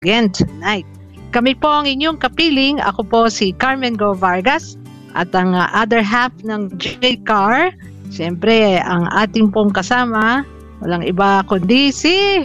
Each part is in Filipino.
again tonight. Kami po ang inyong kapiling. Ako po si Carmen Go Vargas at ang other half ng J-Car. Siyempre, ang ating pong kasama, walang iba kundi si...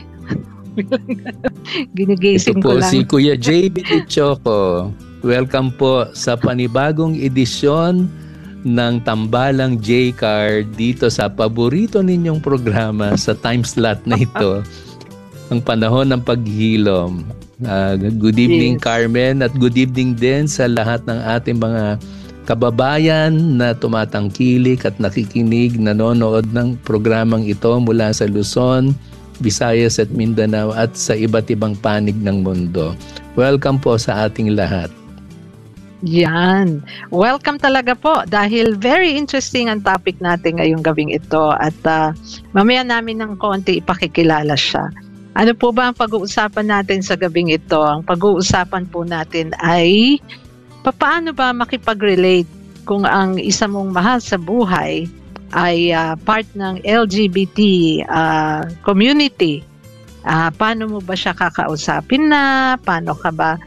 Ginigising ko lang. Si Kuya JB Choco. Welcome po sa panibagong edisyon ng Tambalang J-Car dito sa paborito ninyong programa sa time slot na ito. Ang panahon ng paghilom. Good evening, yes, Carmen, at good evening din sa lahat ng ating mga kababayan na tumatangkilik at nakikinig, nanonood ng programang ito mula sa Luzon, Visayas at Mindanao at sa iba't ibang panig ng mundo. Welcome po sa ating lahat. Yan. Welcome talaga po dahil very interesting ang topic natin ngayong gabing ito at mamaya namin ng konti ipakikilala siya. Ano po ba ang pag-uusapan natin sa gabing ito? Ang pag-uusapan po natin ay paano ba makipag-relate kung ang isa mong mahal sa buhay ay part ng LGBT community. Paano mo ba siya kakausapin na? Paano ka ba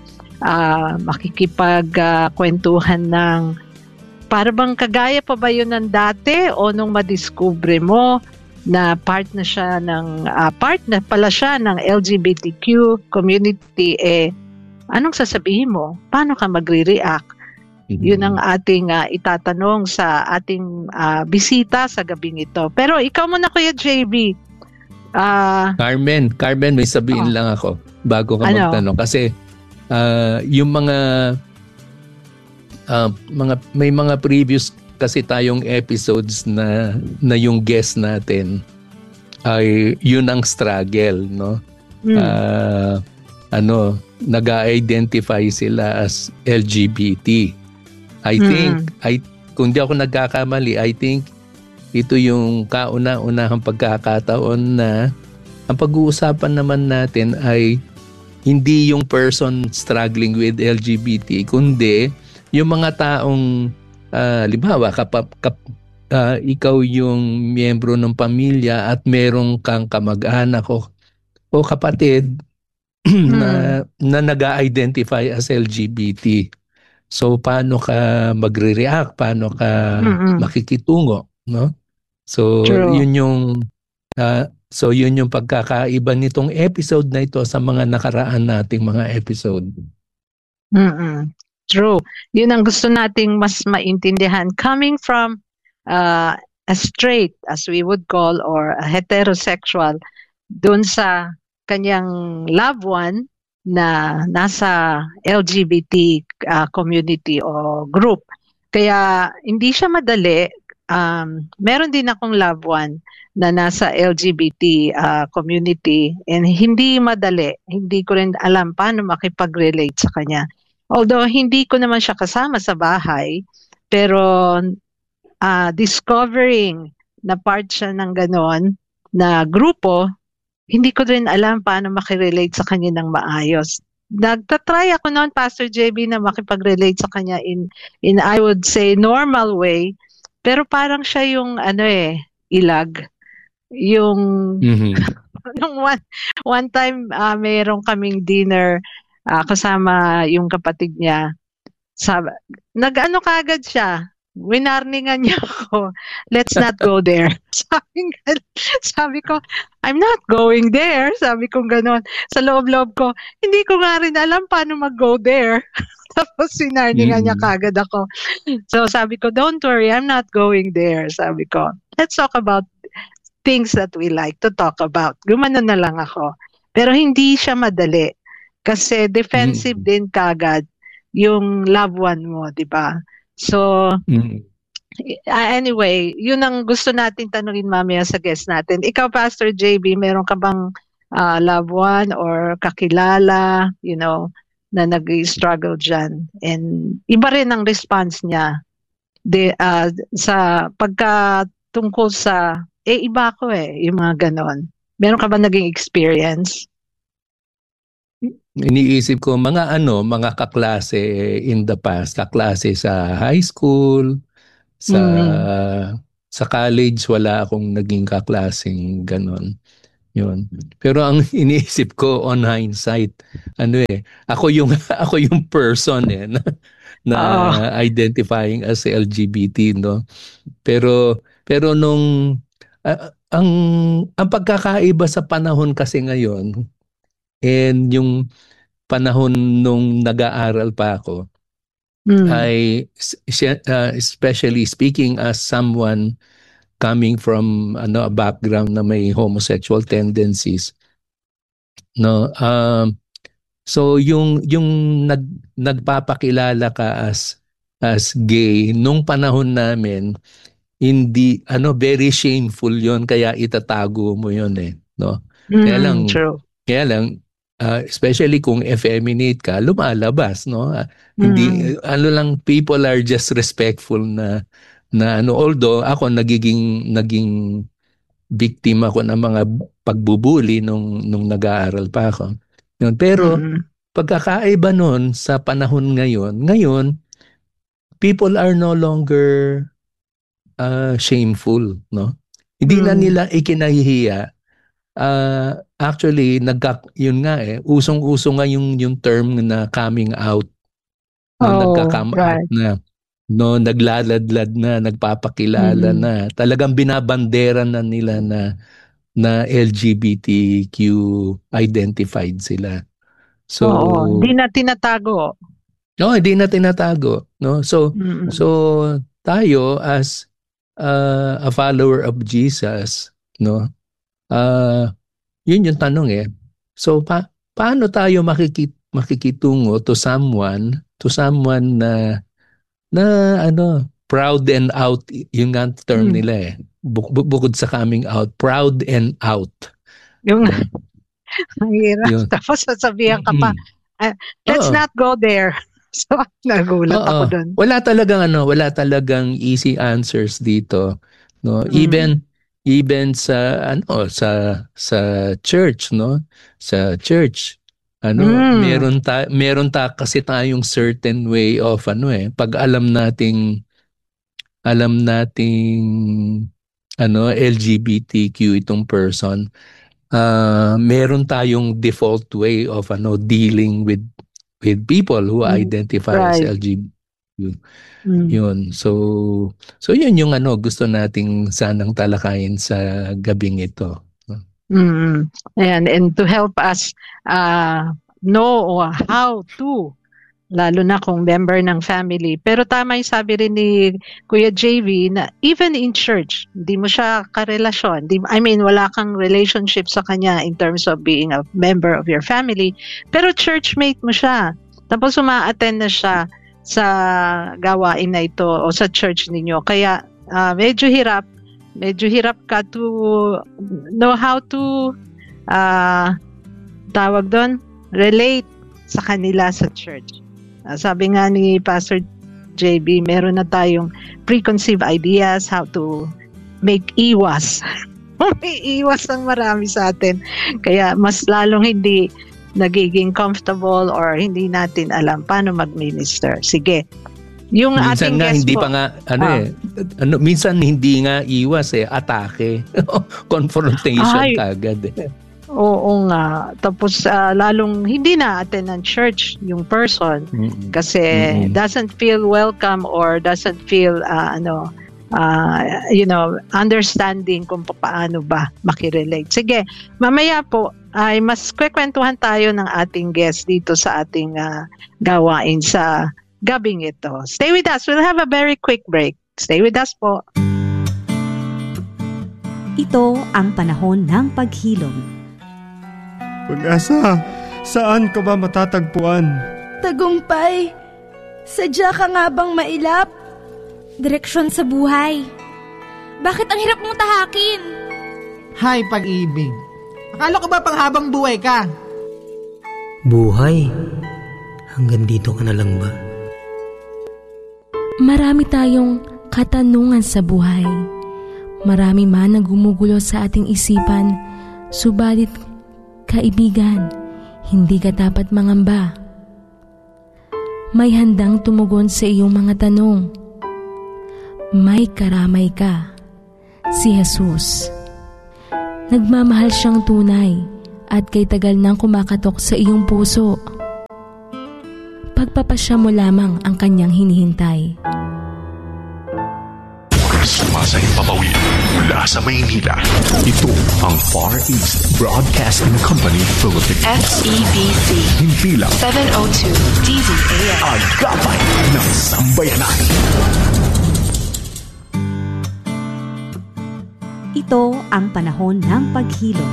makikipagkwentuhan ng para bang kagaya pa ba yun ng dati o nung madiskubre mo na part na pala siya ng LGBTQ community, anong sasabihin mo? Paano ka magre-react? Mm-hmm. Yun ang ating itatanong sa ating bisita sa gabing ito. Pero ikaw muna, Kuya JB. Carmen, may sabihin lang ako bago ka magtanong. Kasi yung may mga previous kasi tayong episodes na yung guest natin ay yun ang struggle, no? Nag-identify sila as LGBT. Kung di ako nagkakamali, I think ito yung kauna-unahang pagkakataon na ang pag-uusapan naman natin ay hindi yung person struggling with LGBT, kundi yung mga taong halimbawa, ikaw yung miyembro ng pamilya at merong kang kamag-anak o kapatid na nag-identify as LGBT. So, paano ka magre-react? Paano ka makikitungo? No? So, yun yung pagkakaiba nitong episode na ito sa mga nakaraan nating mga episode. True. Yun ang gusto nating mas maintindihan coming from a straight, as we would call, or a heterosexual, dun sa kanyang loved one na nasa LGBT community o group. Kaya hindi siya madali. Meron din akong loved one na nasa LGBT community and hindi madali. Hindi ko rin alam paano makipag-relate sa kanya. Although hindi ko naman siya kasama sa bahay, pero discovering na part siya ng ganon na grupo, hindi ko rin alam paano makirelate sa kanya ng maayos. Nagtatry ako noon, Pastor JB, na makipag-relate sa kanya in I would say normal way, pero parang siya yung ilag. Yung one time mayroon kaming dinner kasama yung kapatid niya. Nag-ano kagad siya, winarningan niya ako, let's not go there. Sabi ko, I'm not going there. Sabi ko gano'n. Sa loob-loob ko, hindi ko nga rin alam paano mag-go there. Tapos winarningan niya kagad ako. So sabi ko, don't worry, I'm not going there. Sabi ko, let's talk about things that we like to talk about. Gumano na lang ako. Pero hindi siya madali. Kasi defensive din kagad yung loved one mo, di ba? So, anyway, yun ang gusto natin tanungin mamaya sa guest natin. Ikaw, Pastor JB, meron ka bang loved one or kakilala, na nag-struggle dyan? And iba rin ang response niya sa pagkatungkol sa, iba ko yung mga ganon. Meron ka ba naging experience? Iniisip ko mga kaklase in the past, kaklase sa high school, sa college wala akong naging kaklaseng ganon. Yun. Pero ang iniisip ko on hindsight, ako yung ako yung person na Oo. identifying as LGBT, no. Pero nung ang pagkakaiba sa panahon kasi ngayon and yung panahon nung nag-aaral pa ako Mm. ay especially speaking as someone coming from a background na may homosexual tendencies, no. So yung nagpapakilala ka as gay nung panahon namin, hindi very shameful yon, kaya itatago mo yon, no. Kaya lang True. especially kung effeminate ka, lumalabas, no. Mm. Hindi lang, people are just respectful na although ako naging victim ako ng mga pagbubuli nung nag-aaral pa ako. Yun. Pero Mm. pagkakaiba nun sa panahon ngayon people are no longer shameful, no? Hindi na Mm. nila ikinahihiya. Actually, yun nga usong-uso nga yung term na coming out, no, Oh, nagka-come out right. na, no, naglaladlad na, nagpapakilala Mm. na, talagang binabandera na nila na LGBTQ identified sila. So, Oo, hindi na tinatago. no, hindi na tinatago, no. So Mm. tayo as a follower of Jesus, no. Yun yung tanong. So paano tayo makikitungo to someone na proud and out, yung nga term Mm. nila bukod sa coming out, proud and out, Yung no. ang hirap. Yun. Tapos sasabihan ka pa, Mm. let's Oo. not go there. So, nagulat Oo. ako dun. Wala talagang easy answers dito, no. Mm. Even sa church, no. Sa church, Mm. meron kasi tayong certain way of pag alam nating LGBTQ itong person, meron tayong default way of dealing with people who Mm. identify as Right. LGBTQ. Mm. Yun. So yun yung gusto nating sanang talakayin sa gabing ito. Mm. And to help us know how to, lalo na kung member ng family. Pero tama yung sabi rin ni Kuya JV na even in church, hindi mo siya karelasyon. Wala kang relationship sa kanya in terms of being a member of your family. Pero churchmate mo siya. Tapos uma-attend na siya sa gawain na ito o sa church ninyo. Kaya medyo hirap ka to know how to tawag doon, relate sa kanila sa church. Sabi nga ni Pastor JB, meron na tayong preconceived ideas how to make iwas. May iwas ang marami sa atin. Kaya mas lalong hindi nagiging comfortable or hindi natin alam paano mag-minister. Sige. Yung minsan ating nga guest hindi po, pa nga minsan hindi nga iwas atake. Confrontation kagad. Oo nga. Tapos lalong hindi na attend ng church yung person kasi doesn't feel welcome or doesn't feel understanding kung paano ba makirelate. Sige, mamaya po ay mas kwekwentuhan tayo ng ating guest dito sa ating gawain sa gabing ito. Stay with us. We'll have a very quick break. Stay with us po. Ito ang panahon ng paghilom. Pag-asa, saan ka ba matatagpuan? Tagumpay, sadya ka nga bang mailap? Direksyon sa buhay. Bakit ang hirap mong tahakin? Hay, pag-ibig. Akala ko ba panghabang buhay ka? Buhay? Hanggang dito ka na lang ba? Marami tayong katanungan sa buhay. Marami man ang gumugulo sa ating isipan, subalit kaibigan, hindi ka dapat mangamba. May handang tumugon sa iyong mga tanong. May karamay ka, si Jesus. Nagmamahal siyang tunay at kay tagal nang kumakatok sa iyong puso. Pagpapasya mo lamang ang kanyang hinihintay. Sumasahing papawid mula sa Maynila. Ito ang Far East Broadcasting Company Philippines. FEBC. Himpilang 702 DZAS. Agapay ng Sambayanan. Ito ang panahon ng paghilom.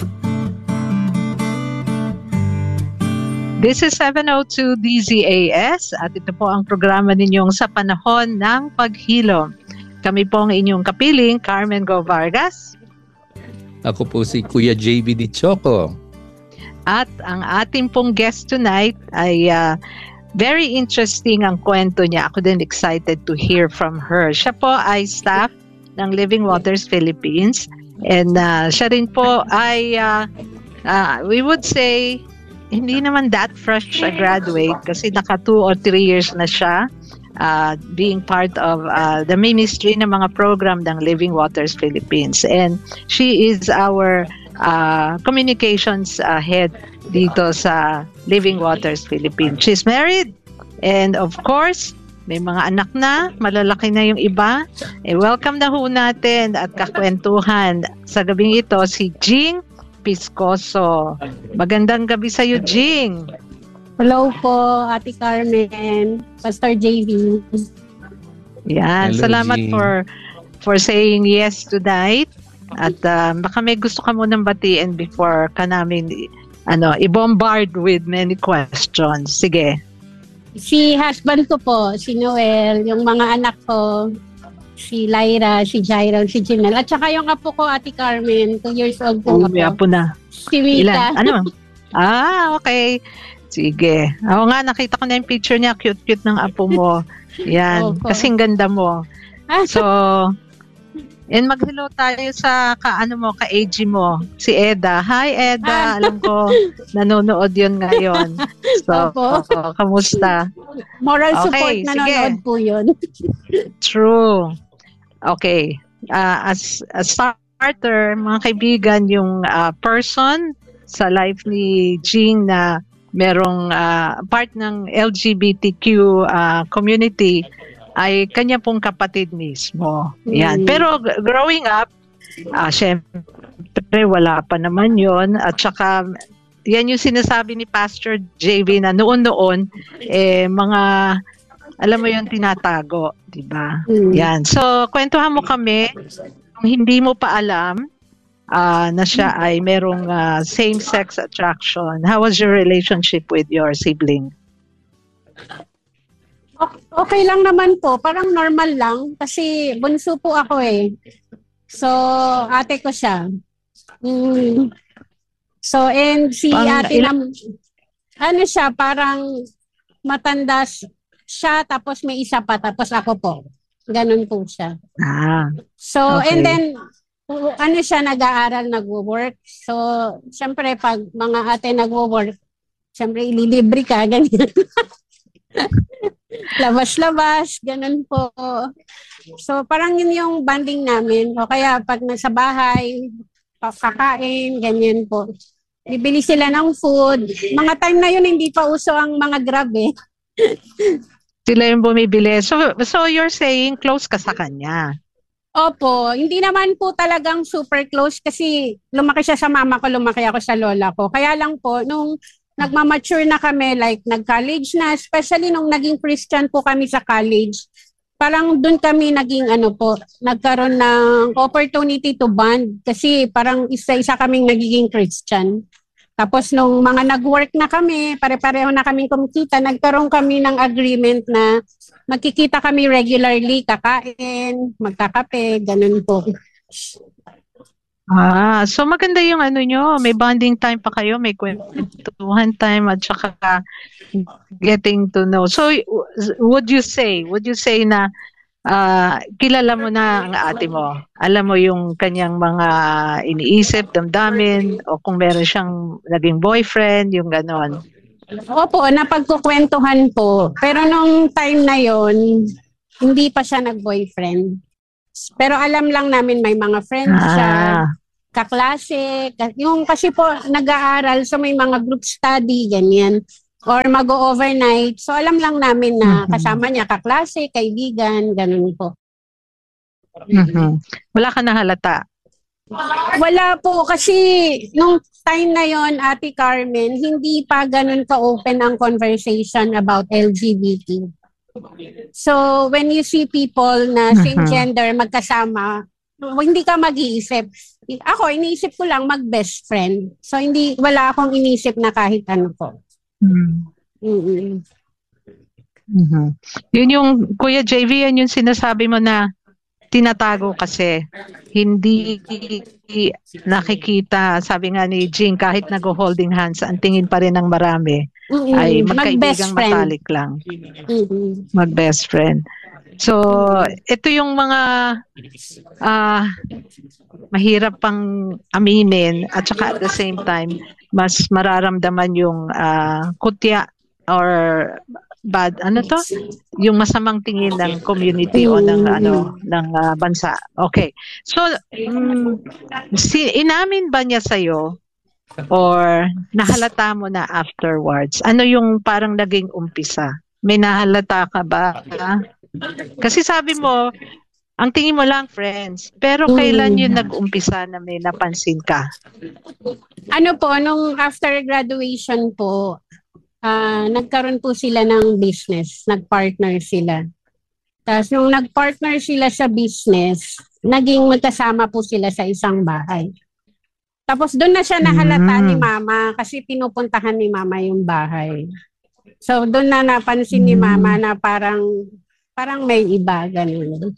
This is 702 DZAS at ito po ang programa ninyong sa panahon ng paghilom. Kami po ang inyong kapiling, Carmen Go Vargas. Ako po si Kuya JB Di Choco. At ang ating pong guest tonight ay very interesting ang kwento niya. Ako din excited to hear from her. Siya po ay staff ng Living Waters Philippines. And siya rin po ay, we would say, hindi naman that fresh a graduate kasi naka 2 or 3 years na siya. Being part of the ministry ng mga program ng Living Waters Philippines. And she is our communications head dito sa Living Waters Philippines. She's married and of course, may mga anak na, malalaki na yung iba. Welcome na ho natin at kakwentuhan sa gabing ito si Jing Piscoso. Magandang gabi sa iyo, Jing. Hello po, Ate Carmen, Pastor JV. Yan, hello, salamat Jean. for saying yes tonight. At baka may gusto ka munang batiin before ka namin i-bombard with many questions. Sige. Si husband ko po, si Noel, yung mga anak ko, si Lyra, si Jairo, si Jinel, at saka yung apo ko, Ate Carmen, 2 years old po ako. Apo na. Si Mika. Ano? Okay. Sige. Ako nga, nakita ko na yung picture niya. Cute-cute ng apo mo. Yan. Kasing ganda mo. So, and mag-hello tayo sa ka-AG mo. Si Eda. Hi, Eda. Alam ko, nanonood yun ngayon. So, kamusta? Moral support nanonood po yun. True. Okay. As a starter, mga kaibigan, yung person sa life ni Jing na merong part ng LGBTQ community ay kanya pong kapatid mismo. Yan. Pero growing up, syempre wala pa naman yon. At saka, yan yung sinasabi ni Pastor JV na noon-noon, mga, alam mo yung tinatago, di ba? Yan. So, kwentuhan mo kami, kung hindi mo pa alam, na siya ay merong same-sex attraction. How was your relationship with your sibling? Okay lang naman po. Parang normal lang. Kasi bunso po ako eh. So, ate ko siya. So, and si ate ano siya, parang matanda siya, tapos may isa pa, tapos ako po. Ganun po siya. So, okay. And then, ano siya, nag-aaral, nag-work. So, syempre, pag mga ate nag-work, syempre, ililibre ka, ganyan. Labas-labas, ganun po. So, parang yun yung bonding namin. O kaya, pag nasa bahay, kakain, ganyan po. Bibili sila ng food. Mga time na yun, hindi pa uso ang mga Grab eh. Sila yung bumibili. So you're saying, close ka sa kanya? Opo, hindi naman po talagang super close kasi lumaki siya sa mama ko, lumaki ako sa lola ko. Kaya lang po, nung nagmamature na kami, like nag-college na, especially nung naging Christian po kami sa college, parang doon kami naging nagkaroon ng opportunity to bond kasi parang isa-isa kaming nagiging Christian. Tapos nung mga nag-work na kami, pare-pareho na kaming kumikita, nagkaroon kami ng agreement na magkikita kami regularly, kakain, magkakape, ganun po. So maganda yung nyo, may bonding time pa kayo, may kwentuhan time at saka getting to know. So would you say na kilala mo na ang ate mo? Alam mo yung kanyang mga iniisip, damdamin, o kung meron siyang naging boyfriend, yung ganon? Opo, napagkukwentuhan po. Pero nung time na yon, hindi pa siya nag-boyfriend. Pero alam lang namin may mga friends siya. kaklase, yung kasi po nag-aaral, so may mga group study, ganyan. Or mag-overnight. So alam lang namin na kasama niya kaklase, kaibigan, ganun po. Wala ka nahalata? Wala po kasi nung time na yon, Ate Carmen, hindi pa ganun ka-open ang conversation about LGBT. So when you see people na same gender magkasama, hindi ka mag-iisip. Ako, iniisip ko lang mag-best friend. So wala akong iniisip na kahit ano po. Yun yung, Kuya JV, yan yung sinasabi mo na tinatago kasi. Hindi nakikita, sabi nga ni Jean, kahit nag-holding hands, ang tingin pa rin ng marami ay magkaibigang matalik lang. Mag-best friend. So, ito yung mga mahirap pang aminin at saka at the same time, mas mararamdaman yung kutya or bad, yung masamang tingin ng community o ng bansa. Okay. So, inamin ba niya sa'yo or nahalata mo na afterwards? Ano yung parang naging umpisa? May nahalata ka ba? Kasi sabi mo, ang tingin mo lang friends, pero kailan yun nag-umpisa na may napansin ka? Ano po, nung after graduation po, nagkaroon po sila ng business, nagpartner sila. Tapos nung nagpartner sila sa business, naging magkasama po sila sa isang bahay. Tapos doon na siya nahalata ni Mama kasi pinupuntahan ni Mama yung bahay. So doon na napansin ni Mama na parang may iba, ganun.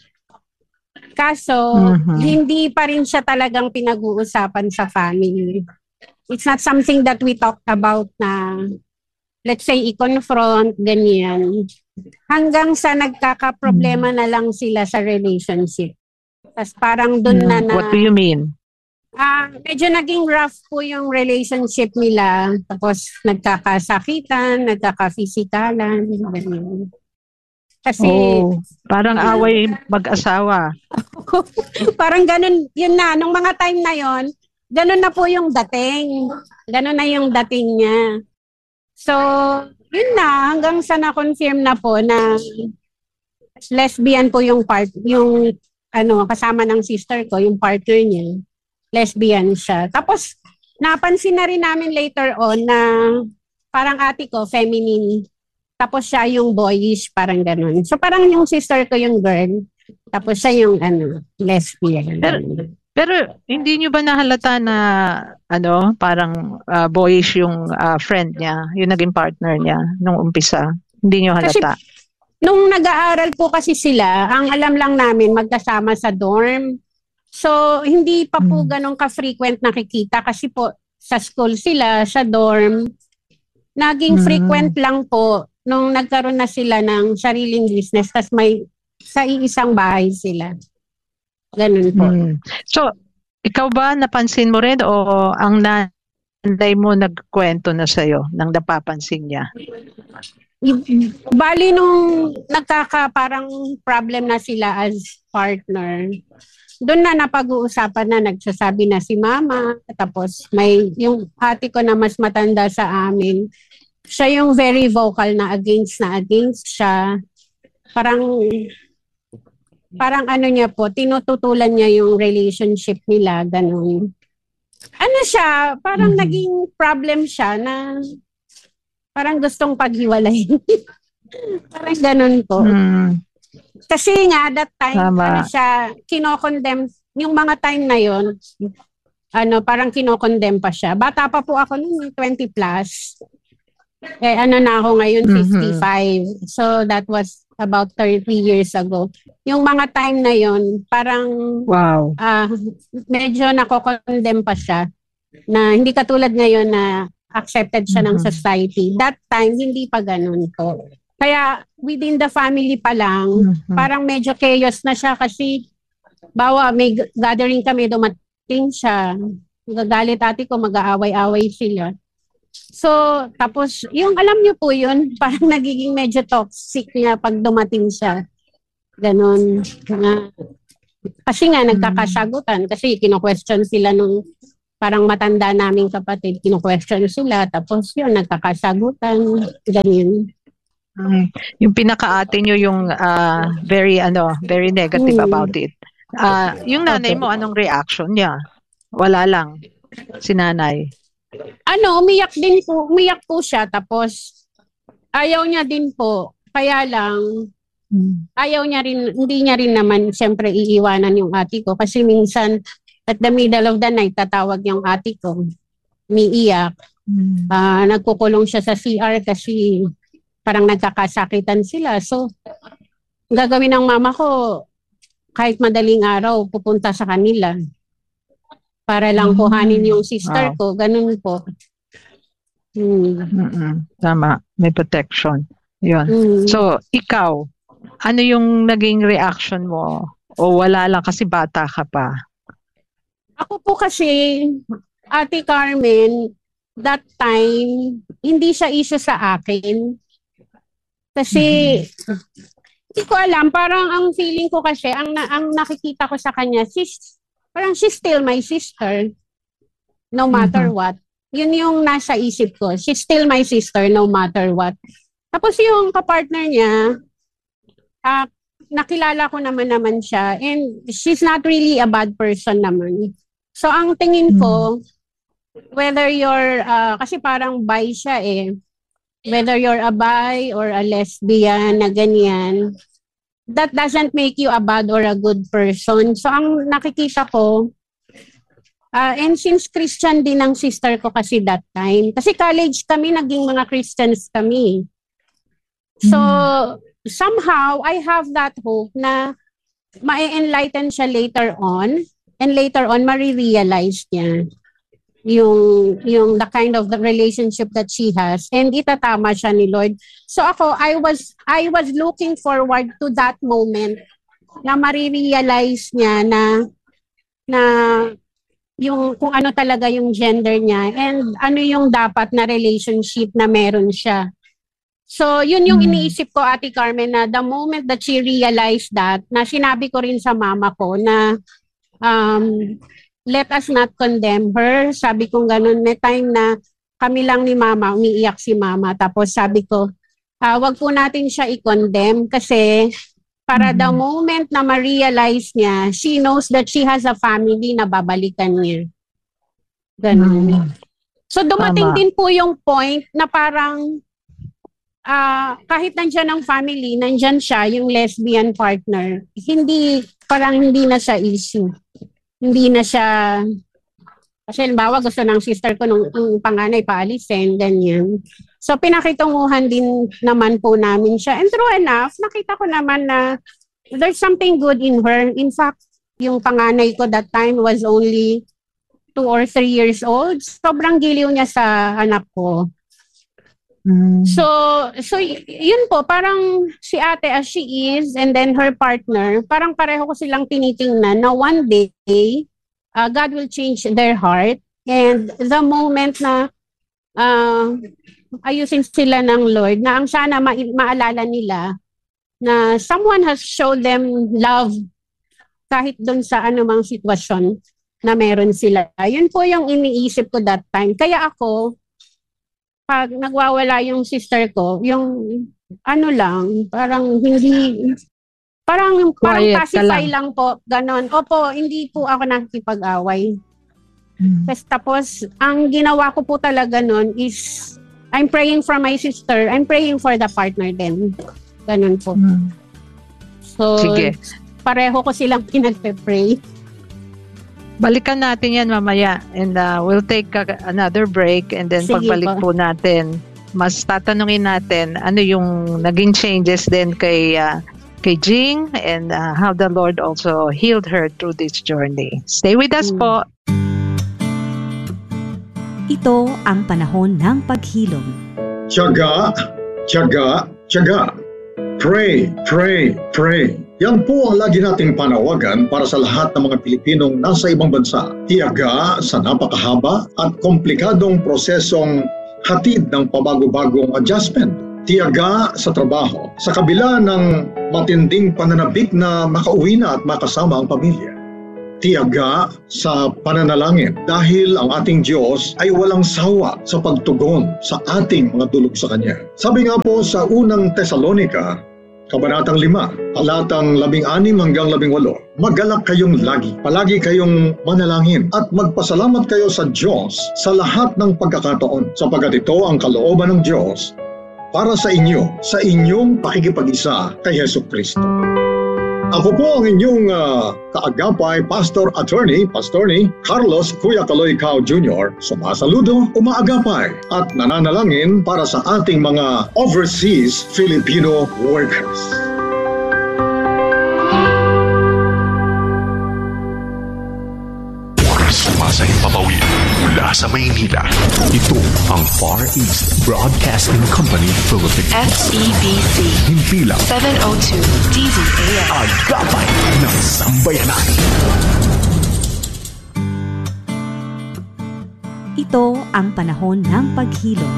Kaso, hindi pa rin siya talagang pinag-uusapan sa family. It's not something that we talked about na, let's say, i-confront, ganyan. Hanggang sa nagkakaproblema na lang sila sa relationship. Tapos parang doon na. What do you mean? Medyo naging rough po yung relationship nila. Tapos nagkakasakitan, nagkaka-physikalan, ganyan. Kasi parang away mag-asawa. Parang ganun, yun na, nung mga time na yon, ganun na po yung dating. Ganun na yung dating niya. So, yun na, hanggang sa na-confirm na po na lesbian po yung kasama ng sister ko, yung partner niya. Lesbian siya. Tapos, napansin na rin namin later on na parang ate ko, feminine. Tapos siya yung boyish, parang ganun. So parang yung sister ko yung girl, tapos siya yung lesbian. Pero hindi nyo ba nahalata na parang boyish yung friend niya, yung naging partner niya nung umpisa? Hindi nyo halata? Kasi, nung nag-aaral po kasi sila, ang alam lang namin magkasama sa dorm. So hindi pa po ganun ka-frequent nakikita kasi po sa school sila, sa dorm. Naging frequent lang po nung nagkaroon na sila ng sariling business, tas may sa iisang bahay sila. Ganun po. So, ikaw ba napansin mo rin o ang nanay mo nagkwento na sa'yo nang napapansin niya? Bali nung parang problem na sila as partner, doon na napag-uusapan na, nagsasabi na si Mama, tapos may yung ate ko na mas matanda sa amin, siya yung very vocal na against siya. Parang niya po, tinututulan niya yung relationship nila, ganun. Siya, parang naging problem siya na parang gustong paghiwalay. Parang ganun po. Kasi nga, that time, siya, kinokondemn, yung mga time na yon, parang kinokondemn pa siya. Bata pa po ako noon, 20 plus. Na ako ngayon, 55. So, that was about 30 years ago. Yung mga time na yon, parang medyo nakokondemn pa siya. Na hindi katulad ngayon na accepted siya ng society. That time, hindi pa ganun po. Kaya, within the family pa lang, parang medyo chaos na siya kasi may gathering kami, dumating siya. Gagalit ate ko, mag-aaway-aaway sila. So, tapos, yung alam niyo po yun, parang nagiging medyo toxic niya pag dumating siya. Ganon. Kasi nga nagkakasagutan kasi kino-question sila nung parang matanda naming kapatid, kino-question sila tapos yun nagkakasagutan, ganyan. Yung pinaka-ate nyo yung very negative about it. Yung nanay mo, anong reaction niya? Wala lang. Si nanay. Umiyak po siya tapos ayaw niya din po. Kaya lang ayaw niya rin, hindi niya rin naman siyempre iiwanan yung ate ko kasi minsan at the middle of the night tatawag yung ate ko. Umiiyak. Nagkukulong siya sa CR kasi parang nagkakasakitan sila. So, gagawin ng mama ko, kahit madaling araw, pupunta sa kanila. Para lang kuhanin yung sister ko. Ganun po. Tama. May protection. Yun. So, ikaw, ano yung naging reaction mo? O wala lang kasi bata ka pa? Ako po kasi, Ate Carmen, that time, hindi siya issue sa akin. Kasi, hindi ko alam, parang ang feeling ko kasi, ang nakikita ko sa kanya, parang she's still my sister, no matter what. Yun yung nasa isip ko, she's still my sister, no matter what. Tapos yung kapartner niya, nakilala ko naman siya, and she's not really a bad person naman. So, ang tingin ko, whether you're, kasi parang bi siya whether you're a bi or a lesbian na ganyan, that doesn't make you a bad or a good person. So, ang nakikita ko, and since Christian din ang sister ko kasi that time, kasi college kami, naging mga Christians kami. So, somehow, I have that hope na ma-enlighten siya later on, and later on, marirealize niya yung the kind of the relationship that she has, and itatama siya ni Lord. So ako, I was looking forward to that moment na marirealize niya na yung kung ano talaga yung gender niya and ano yung dapat na relationship na meron siya. So yun yung iniisip ko, Ate Carmen, na the moment that she realized that, na sinabi ko rin sa mama ko na let us not condemn her. Sabi ko ganun, may time na kami lang ni mama, umiiyak si mama. Tapos sabi ko, wag po natin siya i-condemn kasi para the moment na ma-realize niya, she knows that she has a family na babalikan niya. Ganun. So dumating din po yung point na parang kahit nandyan ang family, nandyan siya, yung lesbian partner, hindi na siya issue. Hindi na siya, kasi halimbawa gusto ng sister ko nung panganay paalisin, ganyan. So pinakitunguhan din naman po namin siya. And true enough, nakita ko naman na there's something good in her. In fact, yung panganay ko that time was only 2 or 3 years old. Sobrang giliw niya sa anak ko. So yun po, parang si ate as she is and then her partner, parang pareho ko silang tinitingnan na one day, God will change their heart, and the moment na ayusin sila ng Lord, na ang sana maalala nila na someone has showed them love kahit dun sa anumang sitwasyon na meron sila. Yun po yung iniisip ko that time. Kaya ako, pag nagwawala yung sister ko, yung parang hindi, parang pacify lang po, ganon. Opo, hindi po ako nakikipag-away. Tapos, ang ginawa ko po talaga nun is, I'm praying for my sister, I'm praying for the partner din. Ganon po. So, sige. Pareho ko silang pinagpe-pray. Balikan natin yan mamaya and we'll take another break and then sige pagbalik po natin, mas tatanungin natin ano yung naging changes din kay Jing and how the Lord also healed her through this journey. Stay with us po. Ito ang panahon ng paghilom. Tiyaga, tiyaga, tiyaga. Pray, pray, pray. Yan po ang lagi nating panawagan para sa lahat ng mga Pilipinong nasa ibang bansa. Tiyaga sa napakahaba at komplikadong prosesong hatid ng pabago-bagong adjustment. Tiyaga sa trabaho. Sa kabila ng matinding pananabik na makauwi na at makasama ang pamilya. Tiyaga sa pananalangin dahil ang ating Diyos ay walang sawa sa pagtugon sa ating mga dulog sa Kanya. Sabi nga po sa unang Tesalonica, Kabanatang 5, talatang 16 hanggang 18, magalak kayong lagi, palagi kayong manalangin at magpasalamat kayo sa Diyos sa lahat ng pagkakataon, sapagkat ito ang kalooban ng Diyos para sa inyo, sa inyong pakikipag-isa kay Hesus Kristo. Ako po ang inyong kaagapay, Pastor Attorney Carlos Kuya Kaloy Cao Jr. Sumasaludo, umaagapay at nananalangin para sa ating mga overseas Filipino workers. Sumasayang papawid mula sa Maynila. Ito ang Far East Broadcasting Company Philippines. FEBC. Himpilang 702 DZAM. Agapay ng Sambayanan. Ito ang panahon ng paghilom.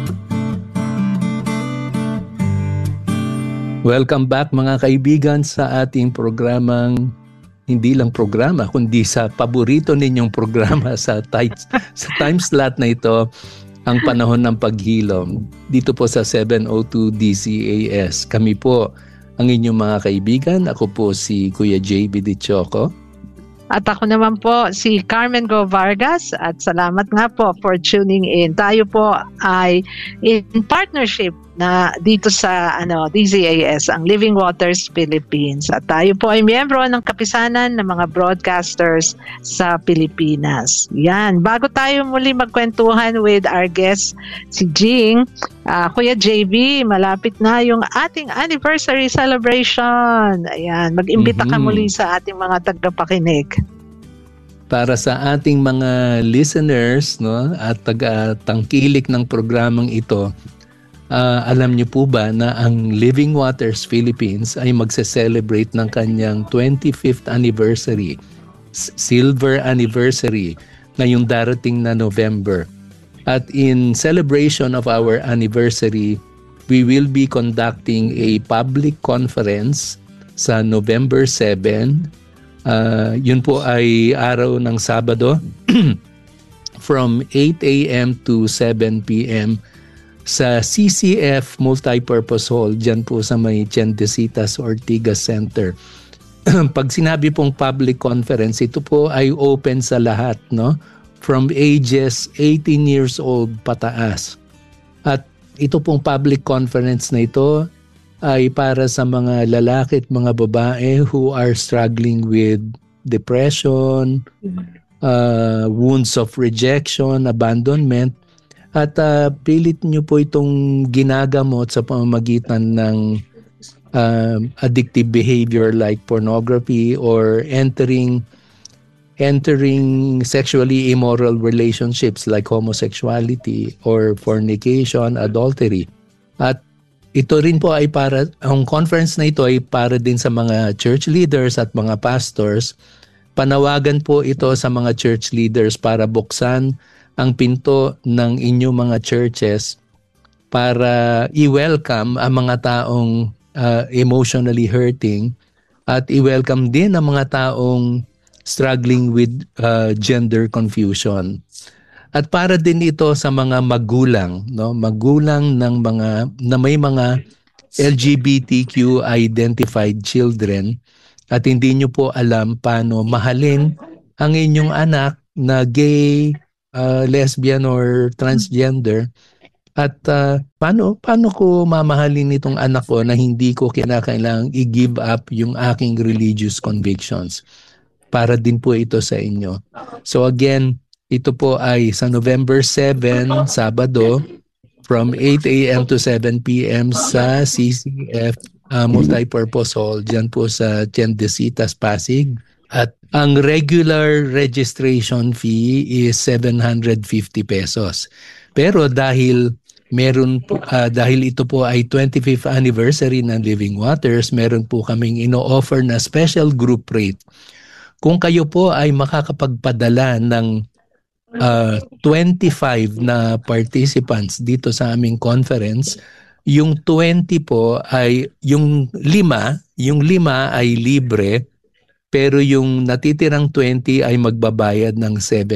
Welcome back mga kaibigan sa ating programang hindi lang programa, kundi sa paborito ninyong programa sa time slot na ito, ang panahon ng paghilom. Dito po sa 702 DCAS. Kami po ang inyong mga kaibigan. Ako po si Kuya JB Dichoco. At ako naman po si Carmen Go Vargas at salamat nga po for tuning in. Tayo po ay in partnership na dito sa DZAS, ang Living Waters Philippines. At tayo po ay miyembro ng kapisanan ng mga broadcasters sa Pilipinas. Yan, bago tayo muli magkwentuhan with our guest, si Jing, Kuya JB, malapit na yung ating anniversary celebration. Ayan, mag-imbita ka muli sa ating mga tagapakinig. Para sa ating mga listeners, no, at taga-tangkilik ng programang ito, alam niyo po ba na ang Living Waters Philippines ay magse-celebrate ng kanyang 25th anniversary, silver anniversary, ngayong darating na November. At in celebration of our anniversary, we will be conducting a public conference sa November 7. Yun po ay araw ng Sabado from 8 a.m. to 7 p.m. sa CCF Multipurpose Hall, dyan po sa may Tiendesitas Ortigas Center. Pag sinabi pong public conference, ito po ay open sa lahat, no? From ages 18 years old pataas. At ito pong public conference na ito ay para sa mga lalaki at mga babae who are struggling with depression, wounds of rejection, abandonment, at pilit nyo po itong ginagamot sa pamamagitan ng addictive behavior like pornography or entering sexually immoral relationships like homosexuality or fornication, adultery. At ito rin po ay ang conference na ito ay para din sa mga church leaders at mga pastors. Panawagan po ito sa mga church leaders para buksan ang pinto ng inyong mga churches para i-welcome ang mga taong emotionally hurting at i-welcome din ang mga taong struggling with gender confusion. At para din ito sa mga magulang, no? Magulang ng na may mga LGBTQ identified children at hindi nyo po alam paano mahalin ang inyong anak na gay, lesbian or transgender at paano ko mamahalin itong anak ko na hindi ko kinakailangang i-give up yung aking religious convictions. Para din po ito sa inyo. So again, ito po ay sa November 7, Sabado, from 8 a.m. to 7 p.m. sa CCF Multipurpose Hall, dyan po sa Tiendesitas, Pasig. At ang regular registration fee is 750 pesos. Pero dahil ito po ay 25th anniversary ng Living Waters, meron po kaming ino-offer na special group rate. Kung kayo po ay makakapagpadala ng 25 na participants dito sa aming conference, Yung 20 po ay, yung 5 ay libre, pero yung natitirang 20 ay magbabayad ng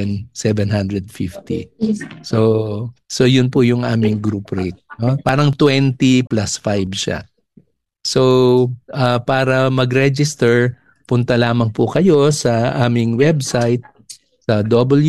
750. So yun po yung aming group rate. No? Parang 20 plus 5 siya. So para mag-register, punta lamang po kayo sa aming website sa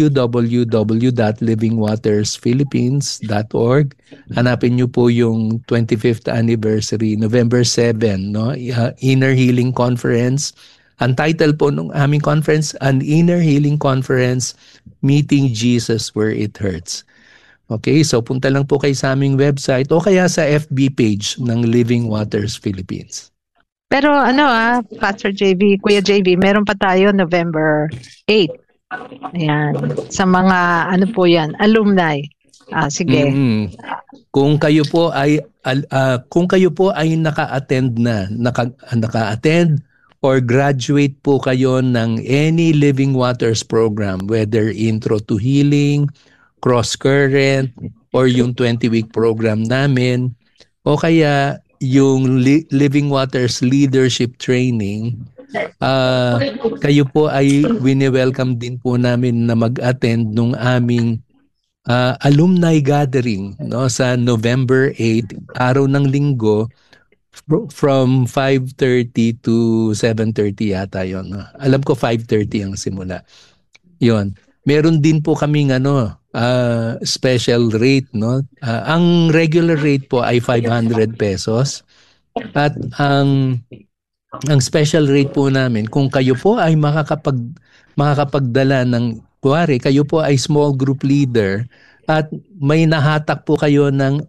www.livingwatersphilippines.org. Hanapin niyo po yung 25th anniversary, November 7, no? Inner Healing Conference. Ang title po ng aming conference, An Inner Healing Conference, Meeting Jesus Where It Hurts. Okay, so punta lang po kayo sa aming website o kaya sa FB page ng Living Waters Philippines. Pero Pastor JV, Kuya JV, meron pa tayo November 8. Ayan. Sa mga po yan, alumni. Sige. Kung kayo po ay naka-attend naka-attend or graduate po kayo ng any Living Waters program, whether Intro to Healing, Cross Current, or yung 20-week program namin, o kaya yung Living Waters Leadership Training, kayo po ay wini-welcome din po namin na mag-attend nung aming alumni gathering, no, sa November 8, araw ng linggo, from 5:30 to 7:30 yata yon. Alam ko 5:30 ang simula. Yon. Meron din po kaming special rate, no. Ang regular rate po ay 500 pesos at ang special rate po namin, kung kayo po ay makakapagdala ng, kuwari, kayo po ay small group leader at may nahatak po kayo na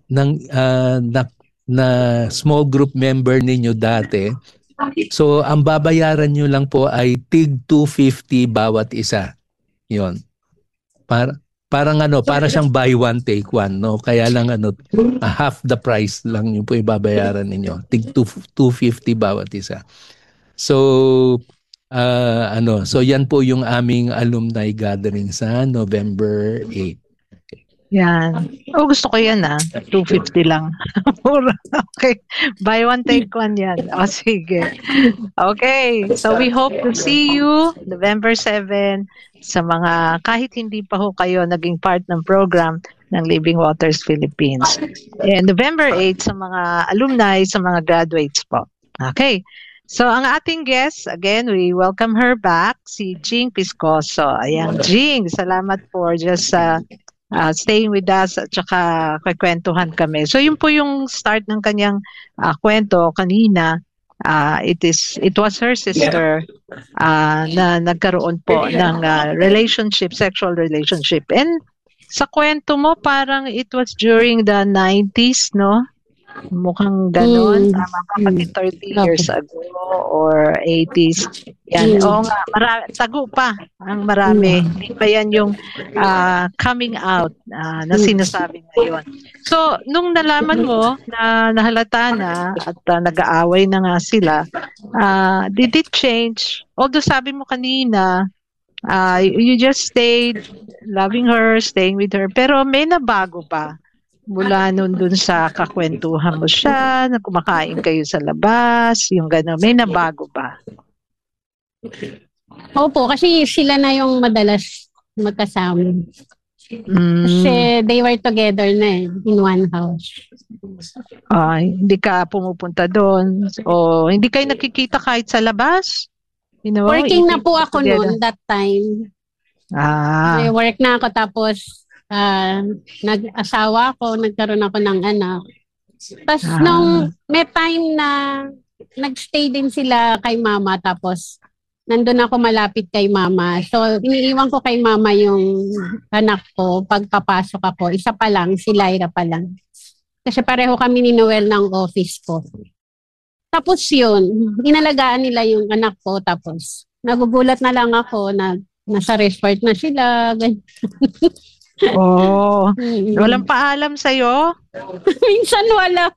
small group member ninyo dati. So, ang babayaran nyo lang po ay tig 250 bawat isa. Yon. Para siyang buy one take one, no? Kaya lang half the price lang yung po ibabayaran ninyo. Tig 250 bawat isa. So so yan po yung aming alumni gathering sa November 8. Yan. Gusto ko yan 250 lang. Okay. Buy one, take one yan. Sige. Okay. So we hope to see you November 7 sa mga, kahit hindi pa ho kayo naging part ng program ng Living Waters Philippines. And November 8 sa mga alumni, sa mga graduates po. Okay. So ang ating guest, again, we welcome her back, si Jing Piscoso. Ayan, Jing, salamat for just staying with us at saka kwentuhan kami. So yun po yung start ng kanyang kwento kanina. It was her sister na nagkaroon po ng sexual relationship. And sa kwento mo, parang it was during the 90s, no? Mukhang ganon. Tama ba? 30 years ago or 80s. Yan. Oo nga. Tago pa ang marami. Hindi pa yan yung coming out na sinasabi ngayon. So, nung nalaman mo na nahalata na at nag-aaway na nga sila, did it change? Although sabi mo kanina, you just stayed loving her, staying with her, pero may nabago pa. Mula nun dun sa kakwentuhan mo siya, na kumakain kayo sa labas, yung gano'n, may nabago ba? Opo, kasi sila na yung madalas magkasama. Kasi they were together na in one house. Hindi ka pumupunta doon? O hindi kayo nakikita kahit sa labas? Working na po ako noon that time. May work na ako tapos nag-asawa ako, nagkaroon ako ng anak. Tapos nung may time na nagstay din sila kay mama, tapos nandun ako malapit kay mama. So iniiwan ko kay mama yung anak ko pagpapasok ako. Isa pa lang, si Lyra pa lang. Kasi pareho kami ni Noel ng office ko. Tapos yun, inalagaan nila yung anak ko. Tapos nagugulat na lang ako na nasa resort na sila. Walang paalam sa'yo? Minsan wala.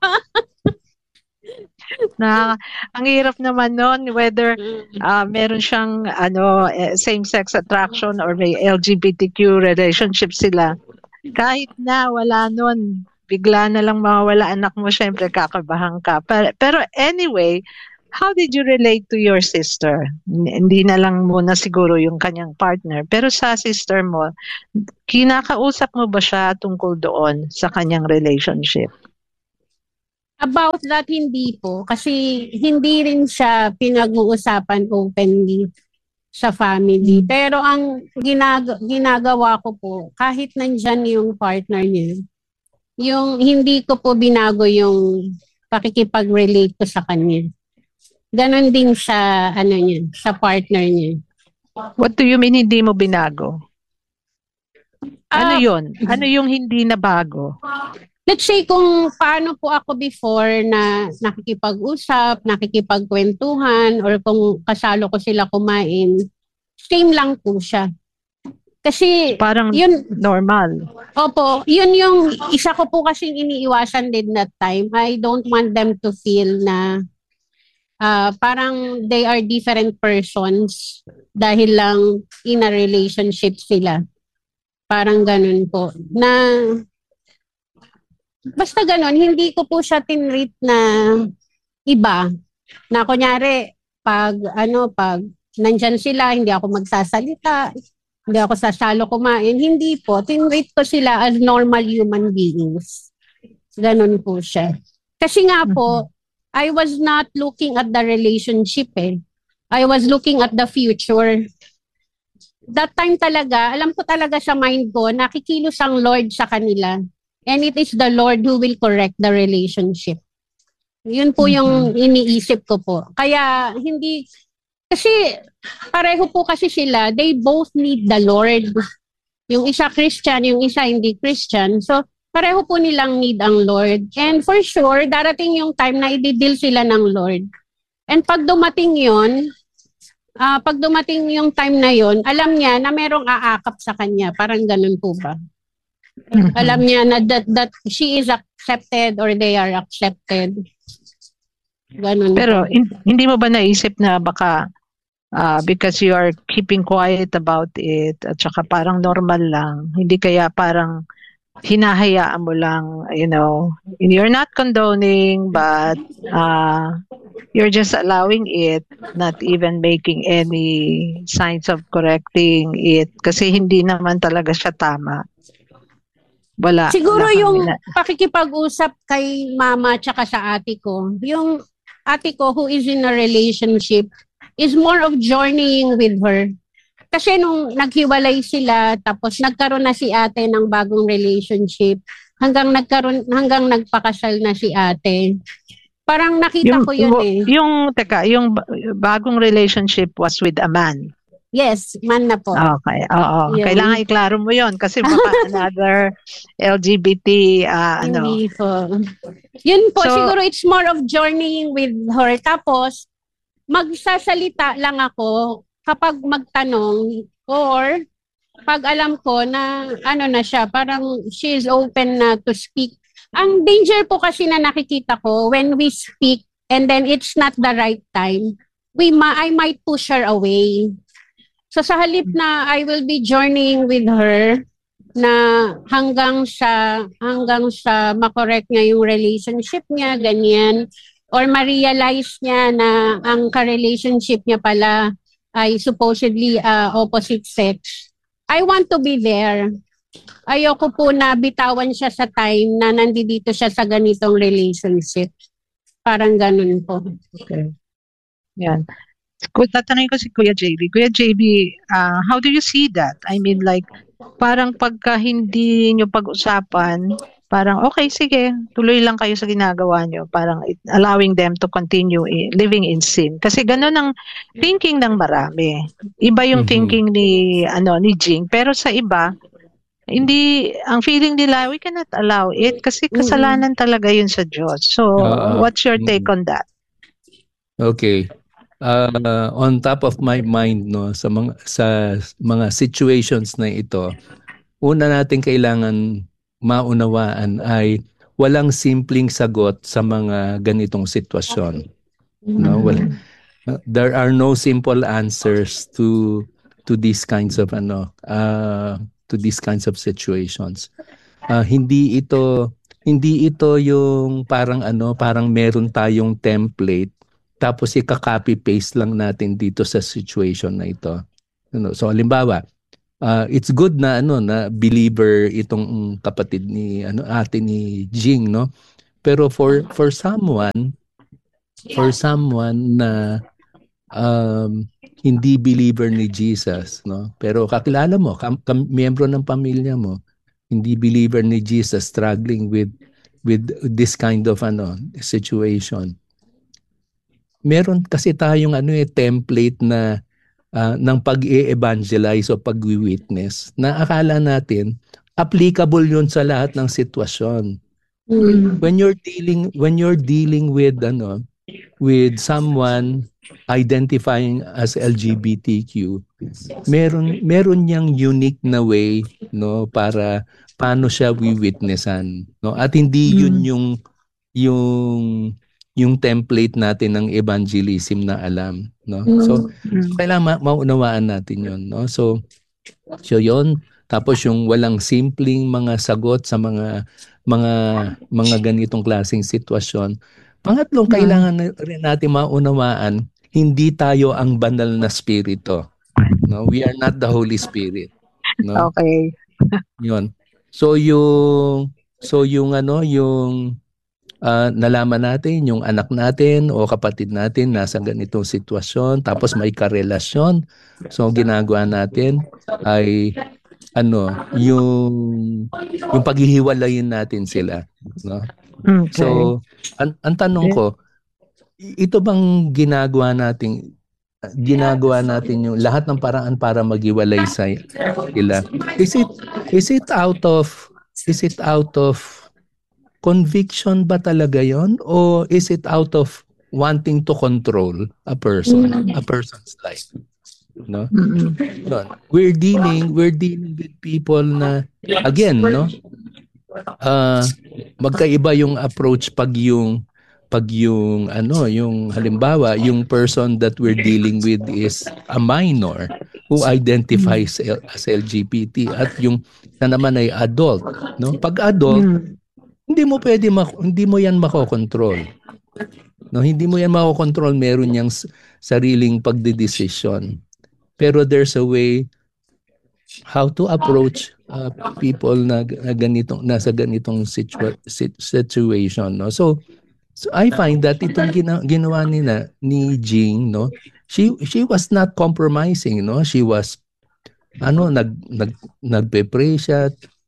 Ang hirap naman nun, whether meron siyang same-sex attraction or may LGBTQ relationship sila. Kahit na wala nun bigla na lang mawawala anak mo, syempre kakabahan ka. Pero anyway, how did you relate to your sister? Hindi na lang muna siguro yung kanyang partner, pero sa sister mo, kinakausap mo ba siya tungkol doon sa kanyang relationship? About that, hindi po. Kasi hindi rin siya pinag-uusapan openly sa family. Pero ang ginagawa ko po, kahit nandyan yung partner niya, yung hindi ko po binago yung pakikipag-relate ko sa kanya. Ganon din sa, sa partner niya. What do you mean hindi mo binago? Ano yun? Ano yung hindi na bago? Let's say kung paano po ako before na nakikipag-usap, nakikipagkwentuhan, or kung kasalo ko sila kumain, same lang po siya. Kasi parang yun, normal. Opo, yun yung isa ko po kasing iniiwasan din that time. I don't want them to feel na parang they are different persons dahil lang in a relationship sila. Parang ganun po. Basta ganon, hindi ko po siya tinreat na iba. Na kunyari, pag nandyan sila, hindi ako magsasalita, hindi ako sasalo kumain, hindi po. Tinreat ko sila as normal human beings. Ganon po siya. Kasi nga po, I was not looking at the relationship I was looking at the future. That time talaga, alam ko talaga sa mind ko, nakikilos ang Lord sa kanila. And it is the Lord who will correct the relationship. Yun po yung iniisip ko po. Kaya hindi, kasi pareho po kasi sila, they both need the Lord. Yung isa Christian, yung isa hindi Christian. So, pareho po nilang need ang Lord. And for sure, darating yung time na i-deal sila ng Lord. And pag dumating yun, pag dumating yung time na yun, alam niya na merong aakap sa kanya. Parang ganun po ba? Alam niya na that she is accepted or they are accepted. Ganun. Pero hindi mo ba naisip na baka because you are keeping quiet about it at saka parang normal lang, hindi kaya parang hinahayaan mo lang, you're not condoning but you're just allowing it, not even making any signs of correcting it kasi hindi naman talaga siya tama. Wala. Siguro yung pakikipag-usap kay mama tsaka sa ate ko, yung ate ko who is in a relationship is more of journeying with her. Kasi nung naghiwalay sila, tapos nagkaroon na si ate ng bagong relationship, hanggang nagpakasal na si ate. Parang nakita ko yun Yung bagong relationship was with a man. Yes, man na po. Okay, oo. Yun. Kailangan iklaro mo yon kasi baka another LGBT, Hindi po. Yun po, siguro it's more of journeying with her. Tapos, magsasalita lang ako kapag magtanong or pag alam ko na na siya, parang she is open na to speak. Ang danger po kasi na nakikita ko when we speak and then it's not the right time, I might push her away. So sa halip na I will be journeying with her na hanggang sa makorek niya yung relationship niya, ganyan, or ma-realize niya na ang ka-relationship niya pala ay supposedly opposite sex. I want to be there. Ayoko po na bitawan siya sa time na nandito siya sa ganitong relationship. Parang ganun po. Okay. Yan. Tatanungin ko si Kuya JB. Kuya JB, how do you see that? I mean, like, parang pagka hindi nyo pag-usapan, parang okay, sige, tuloy lang kayo sa ginagawa nyo. Parang allowing them to continue living in sin. Kasi gano'n ang thinking ng marami. Iba yung thinking ni Jing. Pero sa iba, hindi, ang feeling nila, we cannot allow it kasi kasalanan talaga yun sa Diyos. So, what's your take on that? Okay. On top of my mind sa mga situations na ito, una natin kailangan maunawaan ay walang simpleng sagot sa mga ganitong sitwasyon. There are no simple answers to these kinds of situations. Hindi ito hindi ito yung parang meron tayong template tapos ika-copy paste lang natin dito sa situation na ito. So halimbawa, it's good na na believer itong kapatid ni ate ni Jing, no? Pero for someone na hindi believer ni Jesus, no? Pero kakilala mo, miyembro ng pamilya mo, hindi believer ni Jesus, struggling with this kind of situation. Meron kasi tayong template na ng pag-e-evangelize o pag-witness na akala natin applicable yun sa lahat ng sitwasyon. When you're dealing with someone identifying as LGBTQ, meron niyang unique na way, no, para paano siya witnessan, no? At hindi yun yung template natin ng evangelism na alam, no? So kailangan maunawaan natin yun, no? So yun. Tapos yung walang simpleng mga sagot sa mga ganitong klaseng sitwasyon. Pangatlong, kailangan rin natin maunawaan, hindi tayo ang banal na spirito. No, we are not the Holy Spirit. No? Okay. Yun. So yung nalaman natin, yung anak natin o kapatid natin nasa ganitong sitwasyon, tapos may karelasyon. So ginagawa natin ay yung paghihiwalayin natin sila, no? Okay. So ang tanong ko, ito bang ginagawa natin yung lahat ng paraan para maghiwalay sa sila? Is it out of conviction ba talaga yon, o is it out of wanting to control a person's life? No? We're dealing with people na, again, no, magkaiba yung approach pag yung halimbawa yung person that we're dealing with is a minor who identifies as LGBT, at yung na naman ay adult, no? Pag adult, hindi mo yan makokontrol. No, hindi mo yan makokontrol, meron yang sariling pagdedesisyon. Pero there's a way how to approach people na nasa ganitong situation, no? So I find that itong ginawa ni Jing, no, she was not compromising, no? She was nagpe-pray siya.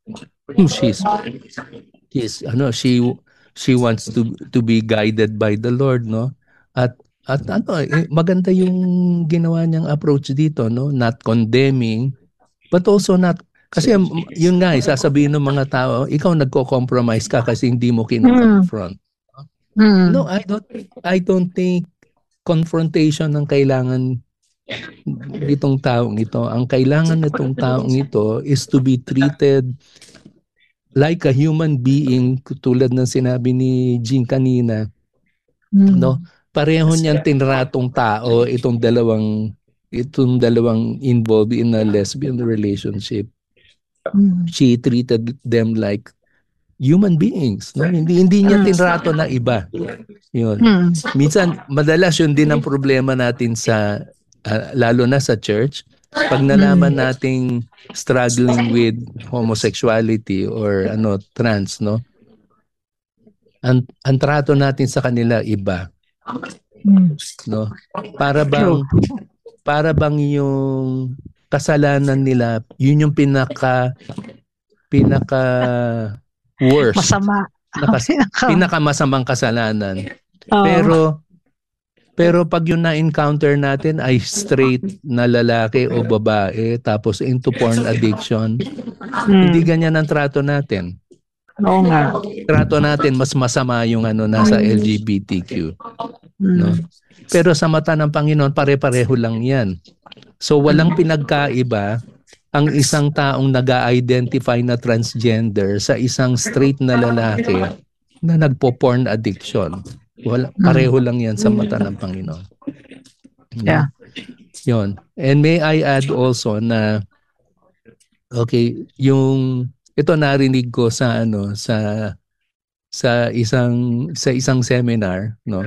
She wants to be guided by the Lord, no? At maganda yung ginawa niyang approach dito, no? Not condemning, but also not, kasi yun nga, sasabihin ng mga tao, ikaw nagko-compromise ka kasi hindi mo kino-confront. No, I don't think confrontation ang kailangan nitong taong ito. Ang kailangan nitong taong ito is to be treated like a human being, tulad ng sinabi ni Jing kanina, no? Pareho niyang tinratong tao itong dalawang involved in a lesbian relationship. She treated them like human beings, no? Hindi niya tinrato na iba. Yun. Minsan madalas yun din ang problema natin sa lalo na sa church. Pag nalaman nating struggling with homosexuality or trans, no? Ang trato natin sa kanila iba. No? Para bang yung kasalanan nila, yun yung pinaka worst. Masama. Pinakamasamang kasalanan. Pero pag yung na-encounter natin ay straight na lalaki o babae tapos into porn addiction, hindi ganyan ang trato natin. Oo nga. Trato natin mas masama yung nasa LGBTQ. No? Pero sa mata ng Panginoon, pare-pareho lang yan. So walang pinagkaiba ang isang taong nag-identify na transgender sa isang straight na lalaki na nagpo-porn addiction. Pareho lang yan sa mata ng Panginoon. Yeah. Yun. And may I add also na, okay, ito narinig ko sa sa isang seminar, no?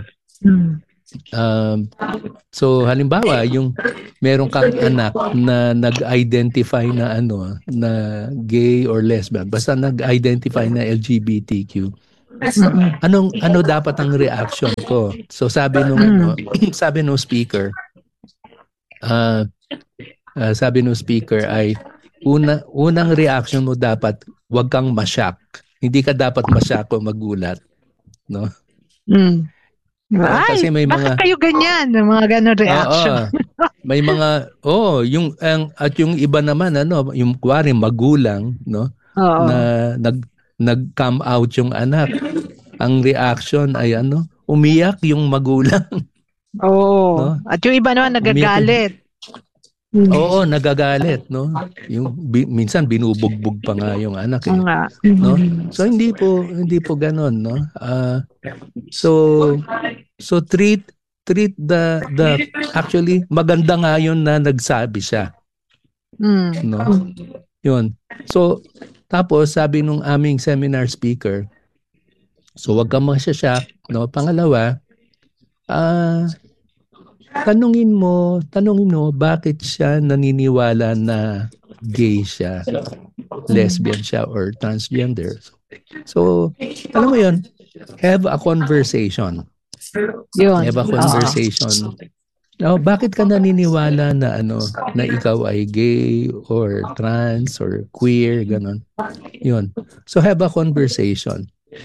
So halimbawa, yung meron kang anak na nag-identify na na gay or lesbian, basta nag-identify na LGBTQ. Ano dapat ang reaction ko? So sabi nung speaker, ay unang reaction mo dapat wag kang ma-shock. Hindi ka dapat ma-shock o magulat, no? Kasi may bakit kayo ganyan? Mga ganun reaction. May mga yung iba naman yung kuwari magulang, no? Na nag-come out yung anak. Ang reaction ay umiyak yung magulang. No? At yung iba naman nagagalit. Oo, nagagalit, no? Yung minsan binubugbog pa nga yung anak no? So hindi po ganoon, no? So treat the actually maganda nga yun na nagsabi siya. No? Yun. So tapos sabi nung aming seminar speaker, so wag kang masya-shock, no? Pangalawa, tanungin mo bakit siya naniniwala na gay siya, lesbian siya or transgender. So alam mo yun, have a conversation. Have a conversation. Now, bakit ka naniniwala na na ikaw ay gay or trans or queer, ganon? Yun. So have a conversation.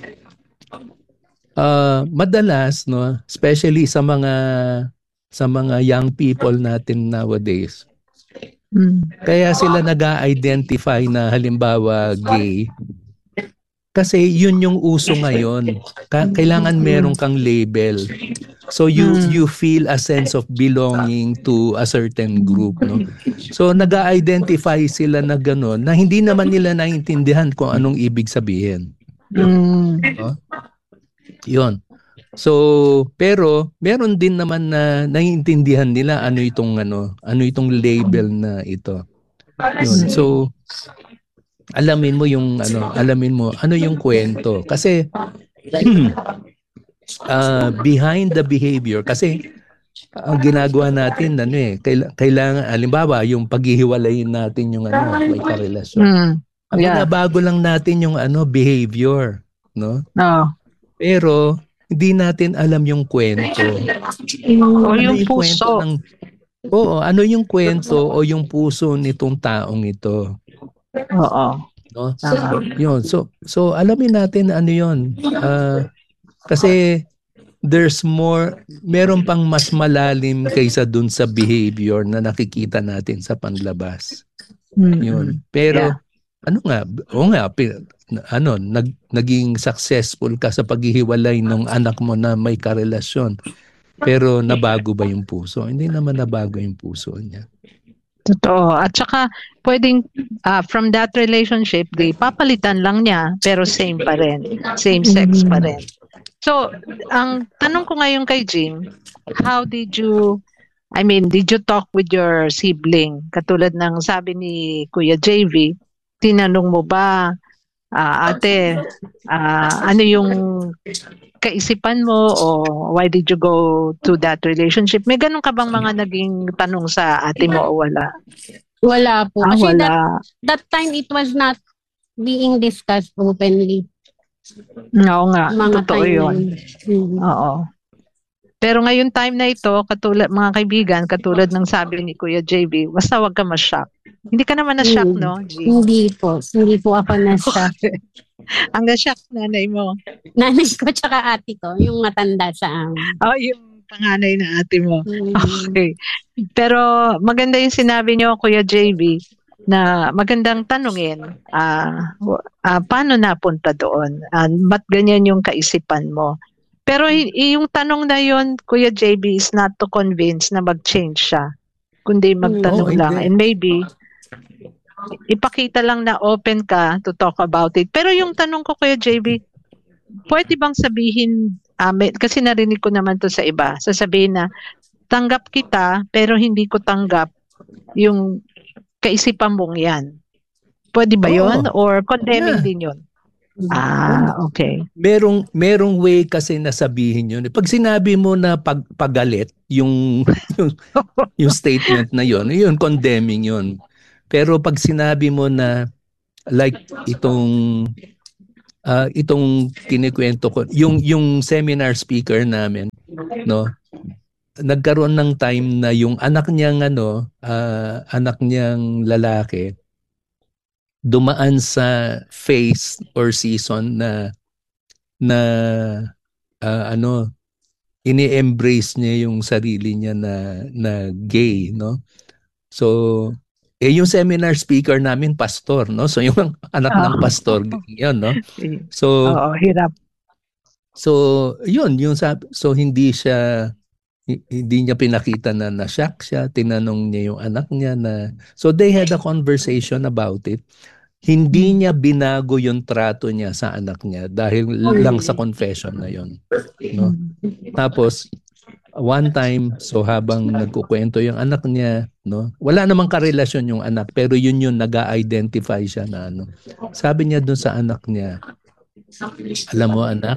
Madalas, no, especially sa mga young people natin nowadays. Kaya sila nag-identify na halimbawa gay. Kasi yun yung uso ngayon. Kailangan meron kang label. So you feel a sense of belonging to a certain group, no? So nag-identify sila na gano'n na hindi naman nila naiintindihan kung anong ibig sabihin. No? Yun. So, pero meron din naman na naiintindihan nila ano itong label na ito. Yun. So, alamin mo yung kwento kasi behind the behavior, kasi ang ginagawa natin kailangan halimbawa yung paghihiwalayin natin yung may karelasyon. Binabago lang natin yung behavior, no? Pero hindi natin alam yung kwento. O yung puso. ano yung kwento o yung puso nitong taong ito. Oo. No? Yun. So alamin natin ano yun. Kasi meron pang mas malalim kaysa dun sa behavior na nakikita natin sa panlabas. Yun. Pero naging successful ka sa paghihiwalay ng anak mo na may karelasyon. Pero nabago ba yung puso? Hindi naman nabago yung puso niya. Totoo. At saka pwedeng from that relationship, papalitan lang niya pero same pa rin. Same sex pa rin. So, ang tanong ko ngayon kay Jim, did you talk with your sibling? Katulad ng sabi ni Kuya JV, tinanong mo ba, ate, ano yung kaisipan mo o why did you go to that relationship? May ganun ka bang mga naging tanong sa ate mo o wala? Wala po. Kasi wala. That time it was not being discussed openly. Oo nga, totoo yun. Oo. Pero ngayon time na ito, katulad mga kaibigan, katulad ng sabi ni Kuya JB, basta wag ka ma-shock. Hindi ka naman na-shock, no, G? Hindi po ako na-shock. Ang na-shock nanay mo? Nanay ko tsaka ate ko, yung matanda sa amin. Yung panganay na ate mo. Okay. Pero maganda yung sinabi niyo, Kuya JB, na magandang tanungin, paano napunta doon? Ba't ganyan yung kaisipan mo? Pero yung tanong na yun, Kuya JB, is not to convince na mag-change siya, kundi magtanong lang. And maybe, ipakita lang na open ka to talk about it. Pero yung tanong ko, Kuya JB, pwede bang sabihin, kasi narinig ko naman to sa iba, sasabihin na, tanggap kita, pero hindi ko tanggap yung kaisipan mong yan. Pwede ba yun? Or condemning din yun? Okay. Merong way kasi na sabihin yun. Pag sinabi mo na pagalit, yung statement na yun condemning yun. Pero pag sinabi mo na like itong kinikwento ko, yung seminar speaker namin, no, nagkaroon ng time na yung anak niyang lalaki dumaan sa phase or season na ini-embrace niya yung sarili niya na gay, no? So yung seminar speaker namin pastor, no? So yung anak ng pastor yun, no? So hirap. So yun yung so hindi niya pinakita na na-shock siya, tinanong niya yung anak niya so they had a conversation about it. Hindi niya binago yung trato niya sa anak niya dahil lang sa confession na yun, no? Tapos one time, so habang nagkukwento yung anak niya, no, wala namang karelasyon yung anak, pero yun nag-a-identify siya na sabi niya dun sa anak niya, alam mo anak,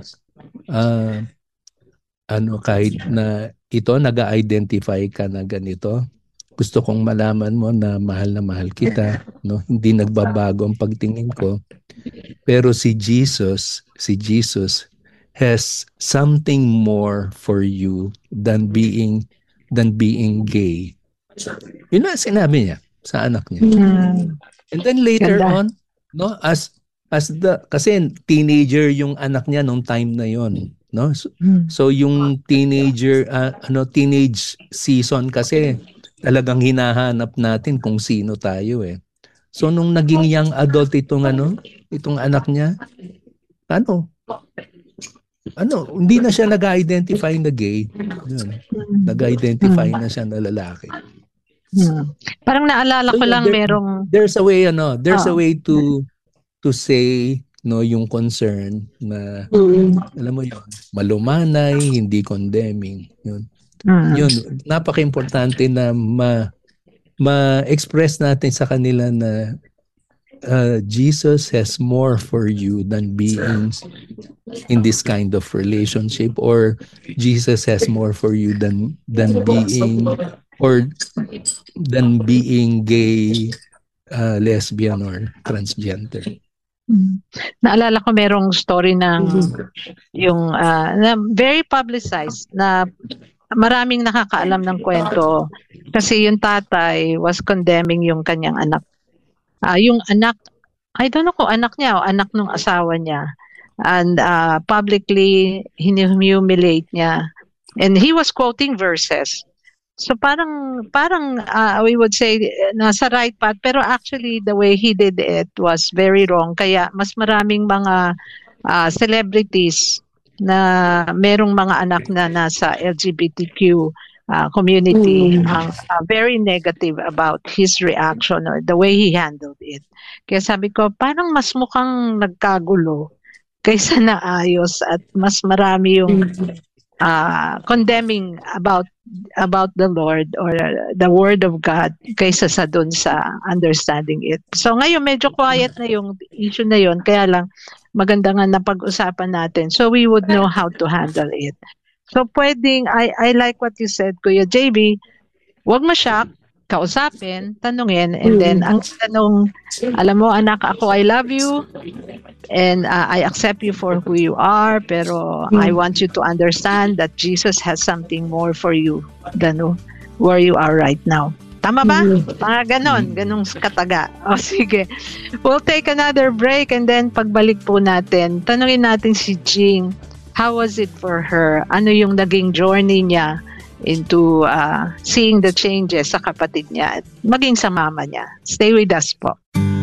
kahit na ito nag-a-identify ka na ganito, gusto kong malaman mo na mahal kita, no? Hindi nagbabago ang pagtingin ko. Pero si Jesus has something more for you than being gay. Yun na sinabi niya sa anak niya. And then later on, no, kasi teenager yung anak niya nung time na yon, no? So yung teenage season kasi talagang hinahanap natin kung sino tayo eh. So nung naging young adult itong anak niya, hindi na siya nag-identify na gay. Nag-identify na siya na lalaki. Parang naalala ko lang merong there's a way a way to say no yung concern na alam mo yun, malumanay, hindi condemning yun. Yun, napaka-importante na ma-express natin sa kanila na Jesus has more for you than being in this kind of relationship, or Jesus has more for you than being gay, lesbian or transgender. Naalala ko merong story ng yung na very publicized na maraming nakakaalam ng kwento kasi yung tatay was condemning yung kanyang anak. Yung anak, I don't know kung anak niya o anak ng asawa niya, and publicly humiliate niya, and he was quoting verses. So parang we would say nasa right path, pero actually the way he did it was very wrong. Kaya mas maraming mga celebrities na merong mga anak na nasa LGBTQ community very negative about his reaction or the way he handled it. Kaya sabi ko, parang mas mukhang nagkagulo kaysa naayos at mas marami yung condemning about the Lord or the Word of God kaysa sa dun sa understanding it. So ngayon medyo quiet na yung issue na yun, kaya lang maganda nga na pag-usapan natin so we would know how to handle it. So pwedeng, I like what you said, Kuya JB, wag ma-shock, kausapin, tanungin, and then ang tanong, alam mo anak, ako I love you and I accept you for who you are, pero I want you to understand that Jesus has something more for you than where you are right now. Tama ba? Ganong kataga. O sige. We'll take another break and then pagbalik po natin, tanungin natin si Jing, how was it for her? Ano yung naging journey niya into seeing the changes sa kapatid niya at maging sa mama niya. Stay with us po.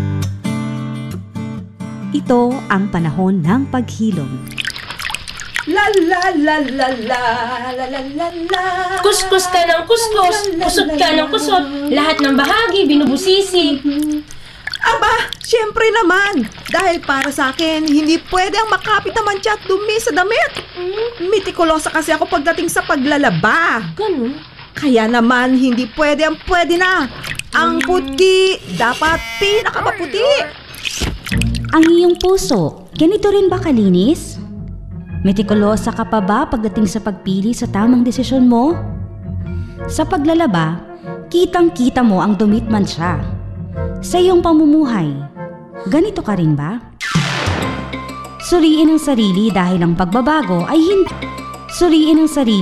Ito ang panahon ng paghilom. La la la la la la la la la. Kuskus ka ng kuskus, kusot ka ng kusot, lahat ng bahagi binubusisi. Aba, syempre naman. Dahil para sa akin, hindi pwede ang makapit na mancha at dumi sa damit. Mitikulosa kasi ako pagdating sa paglalaba. Ganun? Kaya naman, hindi pwede ang pwede na. Ang puti, dapat pinakamaputi. Ang iyong puso, Ganito rin ba kalinis? Metikulosa ka pa ba pagdating sa pagpili sa tamang desisyon mo? Sa paglalaba, kitang-kita mo ang dumitman siya. Sa iyong pamumuhay, ganito ka rin ba? Suriin ang sarili dahil ang pagbabago ay hindi. Suriin ang sarili